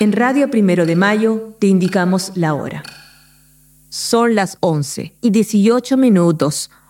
En Radio Primero de Mayo te indicamos la hora. Son las 11:18.